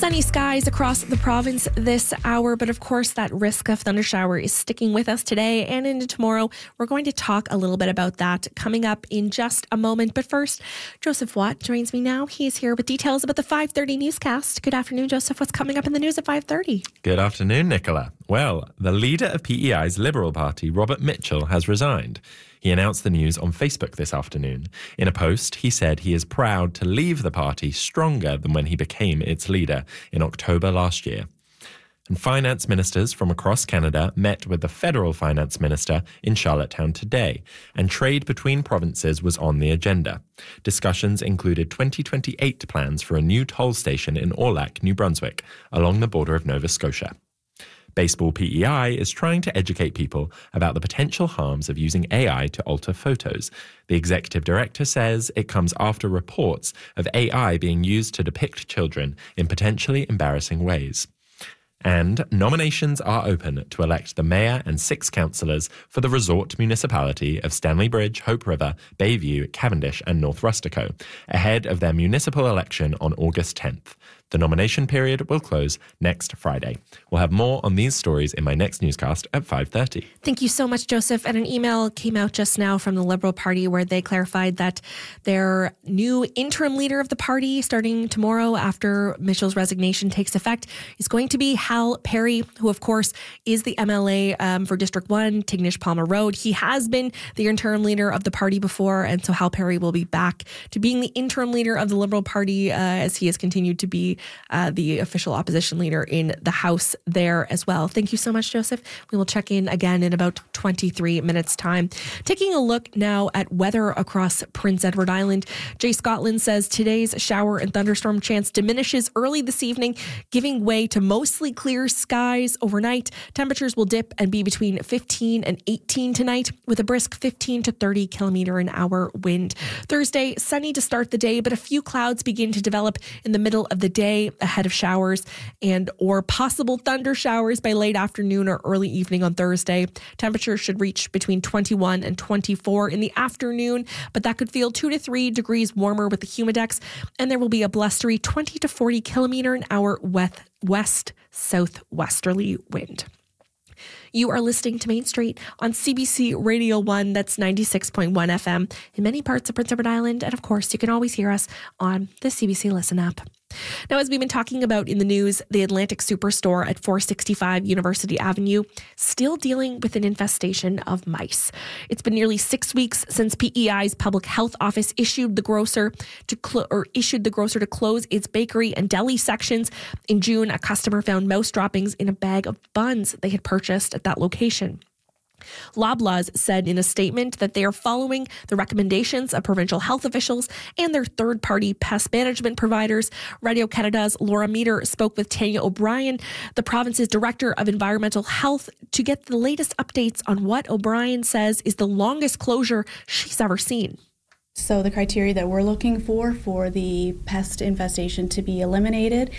Sunny skies across the province this hour, but of course that risk of thundershower is sticking with us today and into tomorrow. We're going to talk a little bit about that coming up in just a moment. But first, Joseph Watt joins me now. He's here with details about the 5:30 newscast. Good afternoon, Joseph. What's coming up in the news at 5:30? Good afternoon, Nicola. Well, the leader of PEI's Liberal Party, Robert Mitchell, has resigned. He announced the news on Facebook this afternoon. In a post, he said he is proud to leave the party stronger than when he became its leader in October last year. And finance ministers from across Canada met with the federal finance minister in Charlottetown today, and trade between provinces was on the agenda. Discussions included 2028 plans for a new toll station in Orlac, New Brunswick, along the border of Nova Scotia. Baseball PEI is trying to educate people about the potential harms of using AI to alter photos. The executive director says it comes after reports of AI being used to depict children in potentially embarrassing ways. And nominations are open to elect the mayor and 6 councillors for the resort municipality of Stanley Bridge, Hope River, Bayview, Cavendish and North Rustico, ahead of their municipal election on August 10th. The nomination period will close next Friday. We'll have more on these stories in my next newscast at 5:30. Thank you so much, Joseph. And an email came out just now from the Liberal Party where they clarified that their new interim leader of the party, starting tomorrow after Mitchell's resignation takes effect, is going to be Hal Perry, who, of course, is the MLA for District 1, Tignish Palmer Road. He has been the interim leader of the party before, and so Hal Perry will be back to being the interim leader of the Liberal Party as he has continued to be the official opposition leader in the House there as well. Thank you so much, Joseph. We will check in again in about 23 minutes' time. Taking a look now at weather across Prince Edward Island. Jay Scotland says today's shower and thunderstorm chance diminishes early this evening, giving way to mostly clear skies overnight. Temperatures will dip and be between 15 and 18 tonight, with a brisk 15 to 30 kilometre an hour wind. Thursday, sunny to start the day, but a few clouds begin to develop in the middle of the day ahead of showers and or possible thunder showers by late afternoon or early evening on Thursday. Temperatures should reach between 21 and 24 in the afternoon, but that could feel 2 to 3 degrees warmer with the humidex, and there will be a blustery 20 to 40 kilometre an hour west southwesterly wind. You are listening to Main Street on CBC Radio 1, that's 96.1 FM in many parts of Prince Edward Island. And of course, you can always hear us on the CBC Listen app. Now, as we've been talking about in the news, the Atlantic Superstore at 465 University Avenue still dealing with an infestation of mice. It's been nearly 6 weeks since PEI's public health office issued the grocer to close its bakery and deli sections. In June, a customer found mouse droppings in a bag of buns they had purchased at that location. Loblaws said in a statement that they are following the recommendations of provincial health officials and their third-party pest management providers. Radio-Canada's Laura Meter spoke with Tanya O'Brien, the province's Director of Environmental Health, to get the latest updates on what O'Brien says is the longest closure she's ever seen. So the criteria that we're looking for the pest infestation to be eliminated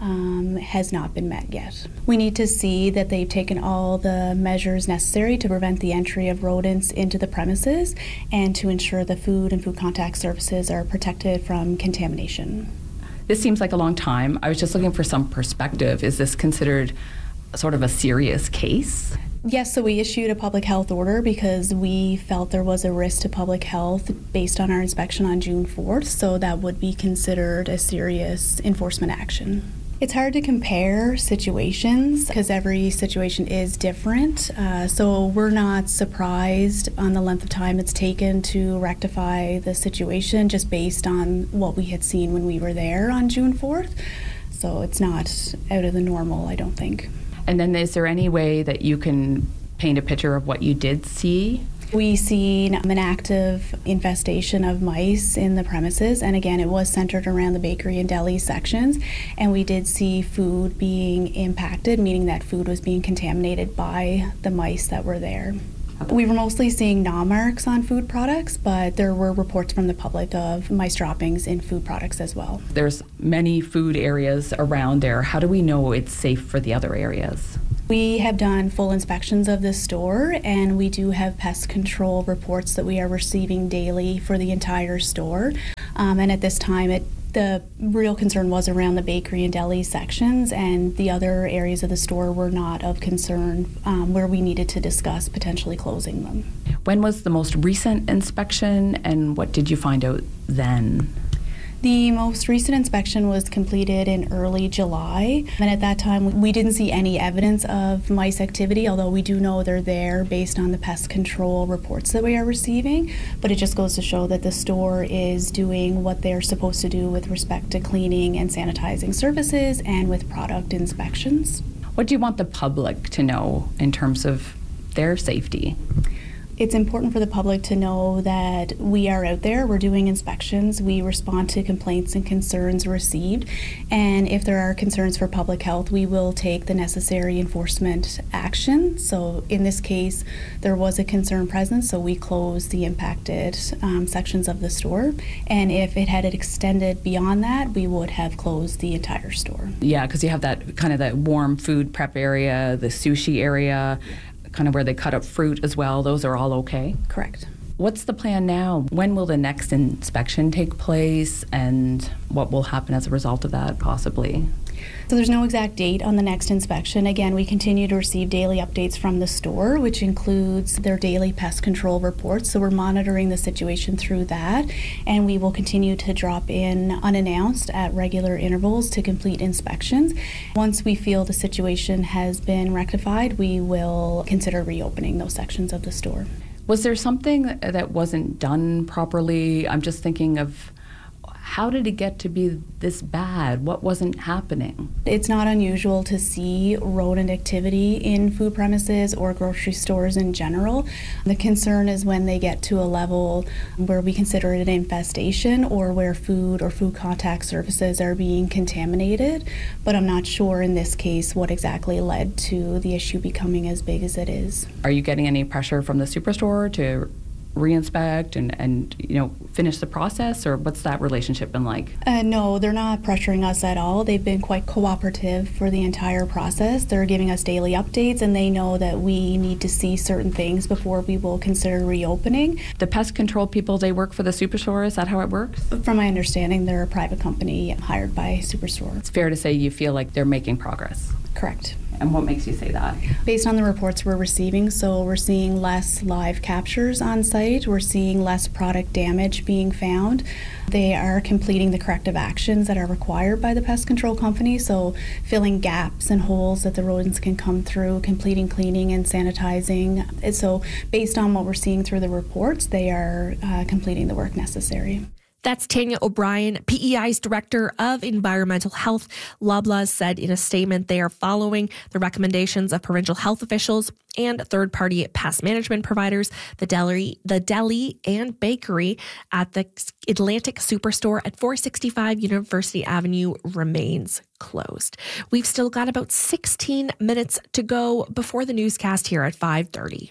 has not been met yet. We need to see that they've taken all the measures necessary to prevent the entry of rodents into the premises and to ensure the food and food contact services are protected from contamination. This seems like a long time. I was just looking for some perspective. Is this considered sort of a serious case? Yes, so we issued a public health order because we felt there was a risk to public health based on our inspection on June 4th, so that would be considered a serious enforcement action. It's hard to compare situations because every situation is different, so we're not surprised on the length of time it's taken to rectify the situation just based on what we had seen when we were there on June 4th. So it's not out of the normal, I don't think. And then is there any way that you can paint a picture of what you did see? We seen an active infestation of mice in the premises, and again, it was centered around the bakery and deli sections, and we did see food being impacted, meaning that food was being contaminated by the mice that were there. We were mostly seeing gnaw marks on food products, but there were reports from the public of mice droppings in food products as well. There's many food areas around there. How do we know it's safe for the other areas? We have done full inspections of this store, and we do have pest control reports that we are receiving daily for the entire store. And at this time, The real concern was around the bakery and deli sections, and the other areas of the store were not of concern where we needed to discuss potentially closing them. When was the most recent inspection, and what did you find out then? The most recent inspection was completed in early July, and at that time we didn't see any evidence of mice activity, although we do know they're there based on the pest control reports that we are receiving. But it just goes to show that the store is doing what they're supposed to do with respect to cleaning and sanitizing services and with product inspections. What do you want the public to know in terms of their safety? It's important for the public to know that we are out there, we're doing inspections, we respond to complaints and concerns received, and if there are concerns for public health, we will take the necessary enforcement action. So in this case, there was a concern present, so we closed the impacted sections of the store, and if it had extended beyond that, we would have closed the entire store. Yeah, because you have that kind of that warm food prep area, the sushi area, kind of where they cut up fruit as well. Those are all okay? Correct. What's the plan now? When will the next inspection take place, and what will happen as a result of that, possibly? So there's no exact date on the next inspection. Again, we continue to receive daily updates from the store, which includes their daily pest control reports. So we're monitoring the situation through that, and we will continue to drop in unannounced at regular intervals to complete inspections. Once we feel the situation has been rectified, we will consider reopening those sections of the store. Was there something that wasn't done properly? I'm just thinking of, how did it get to be this bad? What wasn't happening? It's not unusual to see rodent activity in food premises or grocery stores in general. The concern is when they get to a level where we consider it an infestation or where food or food contact surfaces are being contaminated. But I'm not sure in this case what exactly led to the issue becoming as big as it is. Are you getting any pressure from the superstore to re-inspect and finish the process, or what's that relationship been like? No, they're not pressuring us at all. They've been quite cooperative for the entire process. They're giving us daily updates, and they know that we need to see certain things before we will consider reopening. The pest control people, they work for the superstore, is that how it works? From my understanding, they're a private company hired by Superstore. It's fair to say you feel like they're making progress. Correct. And what makes you say that? Based on the reports we're receiving, so we're seeing less live captures on site, we're seeing less product damage being found. They are completing the corrective actions that are required by the pest control company, so filling gaps and holes that the rodents can come through, completing cleaning and sanitizing. And so based on what we're seeing through the reports, they are completing the work necessary. That's Tanya O'Brien, PEI's Director of Environmental Health. Loblaws said in a statement they are following the recommendations of provincial health officials and third-party pest management providers. The deli and bakery at the Atlantic Superstore at 465 University Avenue remains closed. We've still got about 16 minutes to go before the newscast here at 5:30.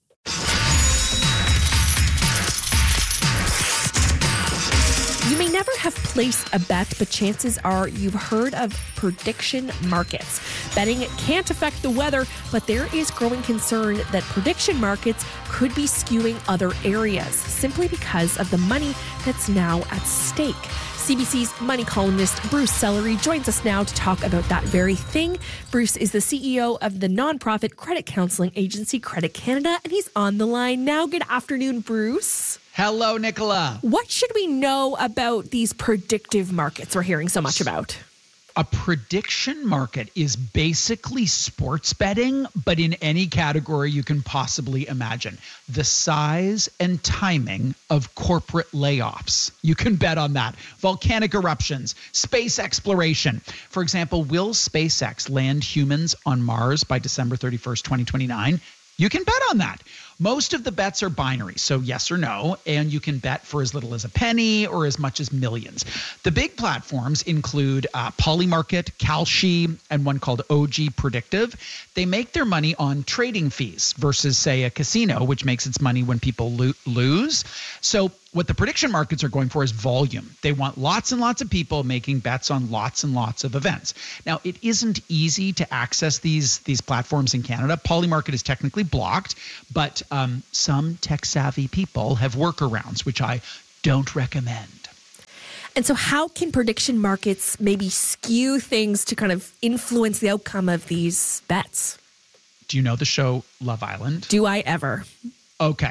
You may never have placed a bet, but chances are you've heard of prediction markets. Betting can't affect the weather, but there is growing concern that prediction markets could be skewing other areas simply because of the money that's now at stake. CBC's money columnist Bruce Sellery joins us now to talk about that very thing. Bruce is the CEO of the nonprofit credit counseling agency Credit Canada, and he's on the line now. Good afternoon, Bruce. Hello, Nicola. What should we know about these predictive markets we're hearing so much about? A prediction market is basically sports betting, but in any category you can possibly imagine. The size and timing of corporate layoffs. You can bet on that. Volcanic eruptions, space exploration. For example, will SpaceX land humans on Mars by December 31st, 2029? You can bet on that. Most of the bets are binary, so yes or no, and you can bet for as little as a penny or as much as millions. The big platforms include Polymarket, Kalshi, and one called OG Predictive. They make their money on trading fees versus, say, a casino, which makes its money when people lose. So what the prediction markets are going for is volume. They want lots and lots of people making bets on lots and lots of events. Now, it isn't easy to access these platforms in Canada. Polymarket is technically blocked, but some tech-savvy people have workarounds, which I don't recommend. And so how can prediction markets maybe skew things to kind of influence the outcome of these bets? Do you know the show Love Island? Do I ever? Okay.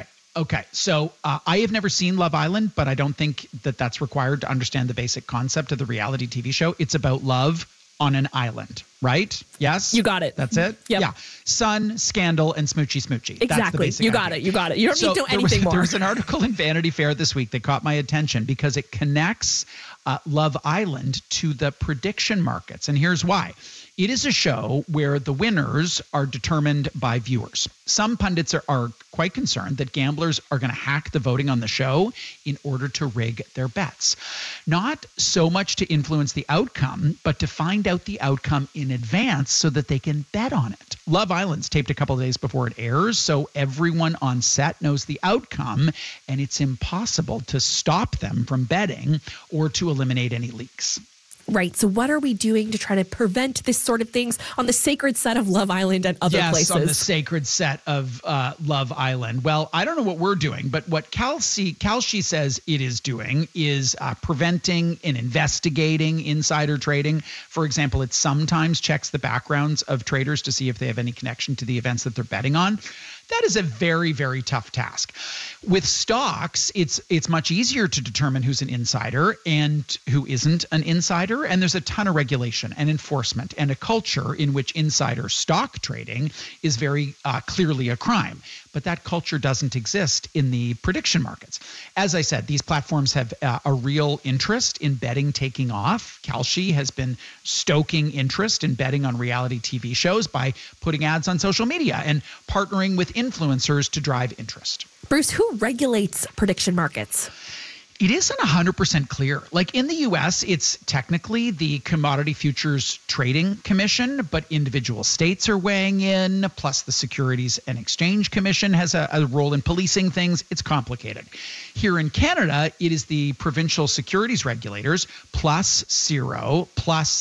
So I have never seen Love Island, but I don't think that that's required to understand the basic concept of the reality TV show. It's about love on an island, right? Yes? You got it. That's it? Yep. Yeah. Sun, scandal, and smoochy. Exactly. That's the basic You idea. got it. You don't need to know anything more. There was an article in Vanity Fair this week that caught my attention because it connects Love Island to the prediction markets. And here's why. It is a show where the winners are determined by viewers. Some pundits are quite concerned that gamblers are going to hack the voting on the show in order to rig their bets. Not so much to influence the outcome, but to find out the outcome in advance so that they can bet on it. Love Island's taped a couple of days before it airs, so everyone on set knows the outcome, and it's impossible to stop them from betting or to eliminate any leaks. Right. So what are we doing to try to prevent this sort of things on the sacred set of Love Island and other places? Yes, on the sacred set of Love Island. Well, I don't know what we're doing, but what Kalshi says it is doing is preventing and investigating insider trading. For example, it sometimes checks the backgrounds of traders to see if they have any connection to the events that they're betting on. That is a very, very tough task. With stocks, it's much easier to determine who's an insider and who isn't an insider. And there's a ton of regulation and enforcement and a culture in which insider stock trading is very clearly a crime. But that culture doesn't exist in the prediction markets. As I said, these platforms have a real interest in betting taking off. Kalshi has been stoking interest in betting on reality TV shows by putting ads on social media and partnering with influencers to drive interest. Bruce, who regulates prediction markets? It isn't 100% clear. Like in the U.S., it's technically the Commodity Futures Trading Commission, but individual states are weighing in, plus the Securities and Exchange Commission has a role in policing things. It's complicated. Here in Canada, it is the provincial securities regulators, plus CIRO, plus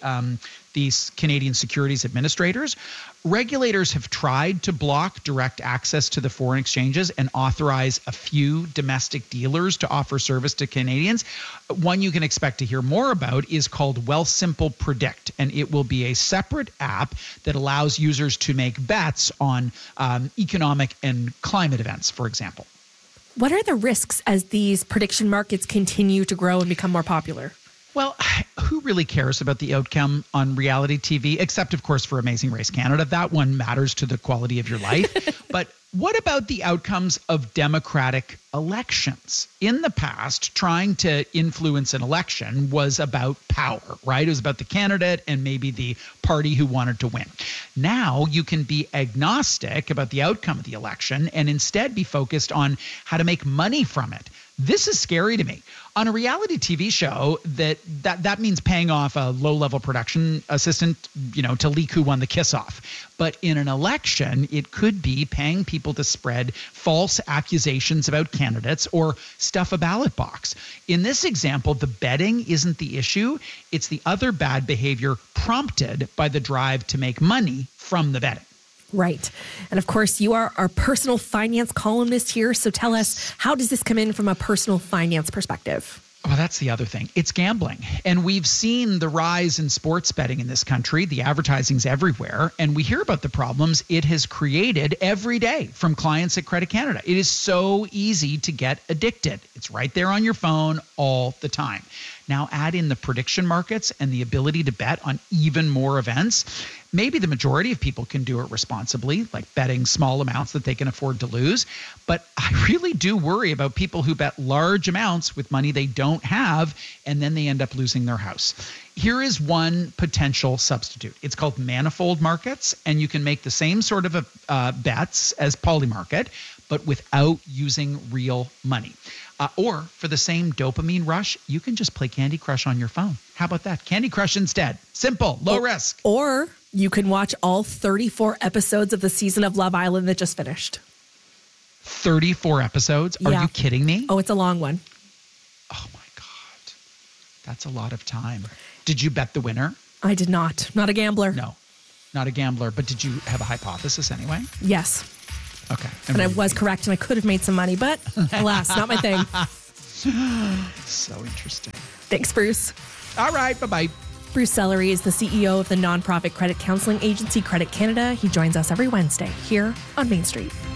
these Canadian securities administrators. Regulators have tried to block direct access to the foreign exchanges and authorize a few domestic dealers to offer service to Canadians. One you can expect to hear more about is called Wealthsimple Predict, and it will be a separate app that allows users to make bets on economic and climate events, for example. What are the risks as these prediction markets continue to grow and become more popular? Well, who really cares about the outcome on reality TV, except, of course, for Amazing Race Canada? That one matters to the quality of your life. But what about the outcomes of democratic elections? In the past, trying to influence an election was about power, right? It was about the candidate and maybe the party who wanted to win. Now you can be agnostic about the outcome of the election and instead be focused on how to make money from it. This is scary to me. On a reality TV show, that means paying off a low-level production assistant, to leak who won the kiss-off. But in an election, it could be paying people to spread false accusations about candidates or stuff a ballot box. In this example, the betting isn't the issue. It's the other bad behavior prompted by the drive to make money from the betting. Right. And of course, you are our personal finance columnist here. So tell us, how does this come in from a personal finance perspective? Well, that's the other thing. It's gambling. And we've seen the rise in sports betting in this country. The advertising's everywhere. And we hear about the problems it has created every day from clients at Credit Canada. It is so easy to get addicted. It's right there on your phone all the time. Now add in the prediction markets and the ability to bet on even more events. Maybe the majority of people can do it responsibly, like betting small amounts that they can afford to lose. But I really do worry about people who bet large amounts with money they don't have, and then they end up losing their house. Here is one potential substitute. It's called manifold markets, and you can make the same sort of bets as Polymarket, but without using real money. Or for the same dopamine rush, you can just play Candy Crush on your phone. How about that? Candy Crush instead. Simple, low risk. Or you can watch all 34 episodes of the season of Love Island that just finished. 34 episodes? Are you kidding me? Oh, it's a long one. Oh my God. That's a lot of time. Did you bet the winner? I did not. Not a gambler. No, not a gambler. But did you have a hypothesis anyway? Yes. Okay. And I was correct, and I could have made some money, but alas, not my thing. So interesting. Thanks, Bruce. All right, bye-bye. Bruce Sellery is the CEO of the nonprofit credit counseling agency Credit Canada. He joins us every Wednesday here on Main Street.